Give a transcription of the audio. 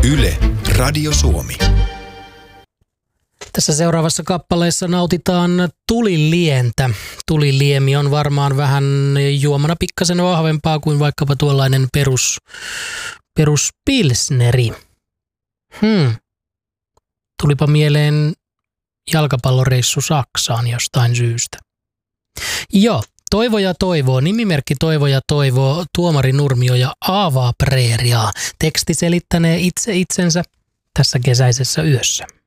Yle, Radio Suomi. Tässä seuraavassa kappaleessa nautitaan tulilientä. Tuliliemi on varmaan vähän juomana pikkasen vahvempaa kuin vaikkapa tuollainen perus pilsneri. Tulipa mieleen jalkapalloreissu Saksaan jostain syystä. Joo, Toivo ja toivoo, nimimerkki Toivo ja toivoo, Tuomari Nurmio ja Aavaa preeriaa. Teksti selittänee itse itsensä tässä kesäisessä yössä.